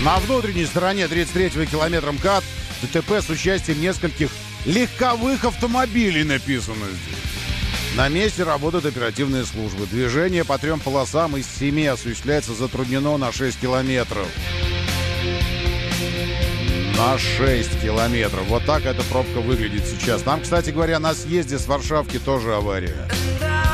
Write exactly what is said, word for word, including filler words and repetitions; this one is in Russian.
На внутренней стороне тридцать третьего километра МКАД ДТП с участием нескольких легковых автомобилей написано здесь. На месте работают оперативные службы. Движение по трем полосам из семи осуществляется затруднено на шесть километров. На шесть километров. Вот так эта пробка выглядит сейчас. Нам, кстати говоря, на съезде с Варшавки тоже авария.